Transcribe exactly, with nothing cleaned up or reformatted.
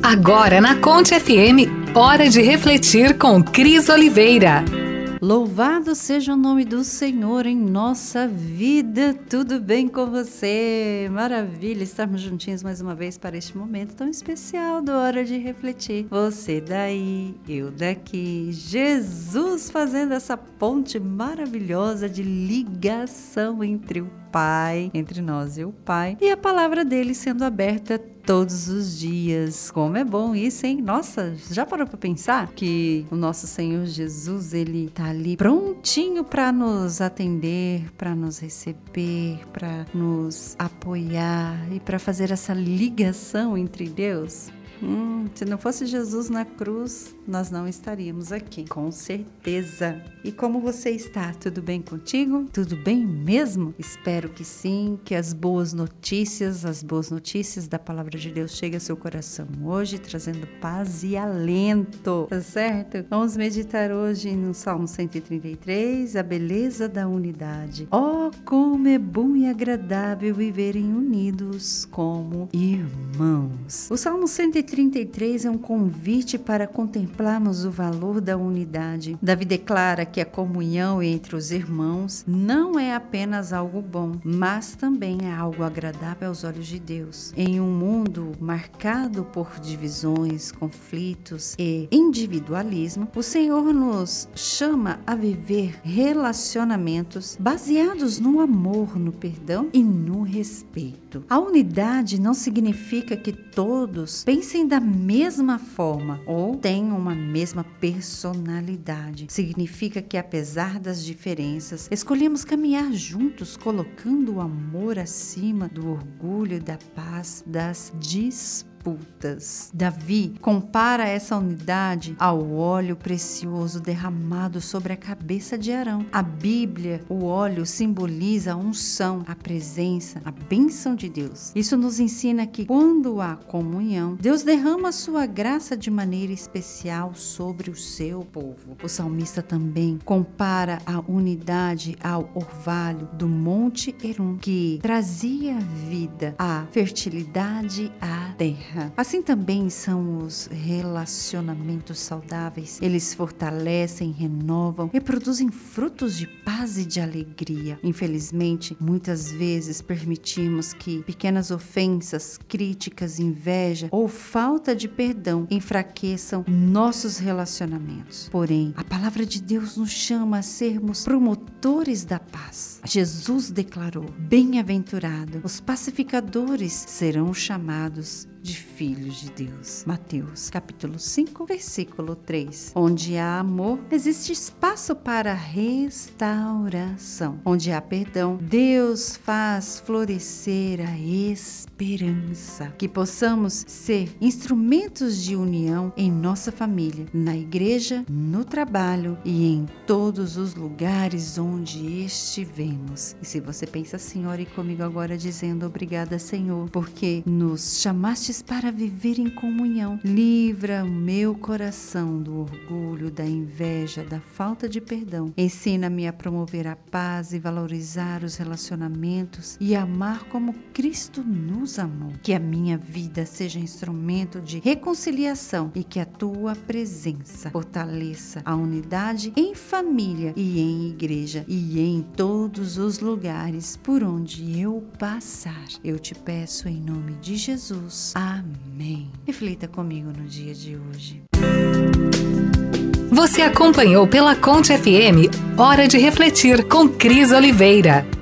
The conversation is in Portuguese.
Agora na Conte F M, hora de refletir com Cris Oliveira. Louvado seja o nome do Senhor em nossa vida. Tudo bem com você? Maravilha estarmos juntinhos mais uma vez para este momento tão especial do Hora de Refletir. Você daí, eu daqui. Jesus fazendo essa ponte maravilhosa de ligação entre o Pai, entre nós e o Pai, e a palavra dele sendo aberta todos os dias. Como é bom isso, hein? Nossa, já parou para pensar que o nosso Senhor Jesus, ele tá ali prontinho para nos atender, para nos receber, para nos apoiar e para fazer essa ligação entre Deus? Hum, se não fosse Jesus na cruz, nós não estaríamos aqui, com certeza. E como você está? Tudo bem contigo? Tudo bem mesmo? Espero que sim, que as boas notícias, as boas notícias da palavra de Deus cheguem ao seu coração hoje, trazendo paz e alento, tá certo? Vamos meditar hoje no Salmo cento e trinta e três, a beleza da unidade. Oh, como é bom e agradável viverem unidos como irmãos. O Salmo cento e trinta e três é um convite para contemplarmos o valor da unidade. Davi declara que a comunhão entre os irmãos não é apenas algo bom, mas também é algo agradável aos olhos de Deus. Em um mundo marcado por divisões, conflitos e individualismo, o Senhor nos chama a viver relacionamentos baseados no amor, no perdão e no respeito. A unidade não significa que todos pensem da mesma forma ou tenham uma mesma personalidade. Significa que, apesar das diferenças, escolhemos caminhar juntos, colocando o amor acima do orgulho, da paz, das disputas. Davi compara essa unidade ao óleo precioso derramado sobre a cabeça de Arão. A Bíblia, o óleo simboliza a unção, a presença, a bênção de Deus. Isso nos ensina que quando há comunhão, Deus derrama a sua graça de maneira especial sobre o seu povo. O salmista também compara a unidade ao orvalho do Monte Hermon, que trazia vida, a fertilidade à terra. Assim também são os relacionamentos saudáveis. Eles fortalecem, renovam e produzem frutos de paz e de alegria. Infelizmente, muitas vezes permitimos que pequenas ofensas, críticas, inveja ou falta de perdão enfraqueçam nossos relacionamentos. Porém, a palavra de Deus nos chama a sermos promotores da paz. Jesus declarou: bem-aventurado, os pacificadores serão chamados de filhos de Deus. Mateus, capítulo cinco, versículo três. Onde há amor, existe espaço para restauração. Onde há perdão, Deus faz florescer a esperança. Que possamos ser instrumentos de união em nossa família, na igreja, no trabalho e em todos os lugares onde estivermos. E se você pensa assim, ore comigo agora dizendo: obrigada, Senhor, porque nos chamaste para viver em comunhão. Livra o meu coração do orgulho, da inveja, da falta de perdão. Ensina-me a promover a paz e valorizar os relacionamentos e amar como Cristo nos amou. Que a minha vida seja instrumento de reconciliação e que a tua presença fortaleça a unidade em família e em igreja e em todos os lugares por onde eu passar. Eu te peço em nome de Jesus. Amém. Reflita comigo no dia de hoje. Você acompanhou pela Conte F M Hora de Refletir com Cris Oliveira.